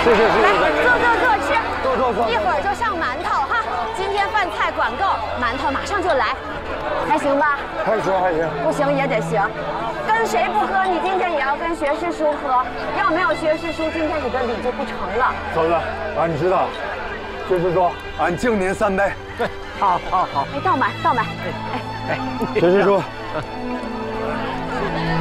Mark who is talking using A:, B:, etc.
A: 谢谢师傅。
B: 来，坐吃。
A: 坐。
B: 一会儿就上馒头哈，今天饭菜管够，馒头马上就来，还行吧？
A: 还行。
B: 不行也得行。跟谁不喝，你今天也要跟学师叔喝。要没有学师叔，今天你的礼就不成了。
A: 嫂子，你知道，学师叔，俺敬您3杯。
C: 对，好。
B: 哎，倒满。
C: 哎，
A: 学师叔。